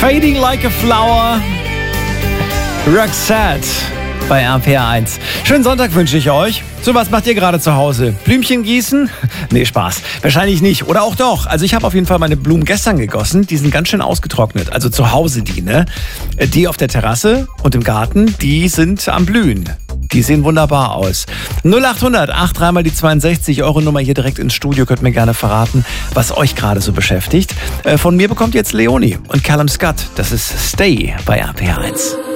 Fading Like a Flower. Roxette bei RPR1. Schönen Sonntag wünsche ich euch. So, was macht ihr gerade zu Hause? Blümchen gießen? Nee, Spaß. Wahrscheinlich nicht. Oder auch doch. Also ich habe auf jeden Fall meine Blumen gestern gegossen. Die sind ganz schön ausgetrocknet. Also zu Hause die, ne? Die auf der Terrasse und im Garten, die sind am Blühen. Die sehen wunderbar aus. 0800 83 mal die 62 Euro Nummer hier direkt ins Studio. Könnt mir gerne verraten, was euch gerade so beschäftigt. Von mir bekommt jetzt Leonie und Callum Scott. Das ist Stay bei RPR1.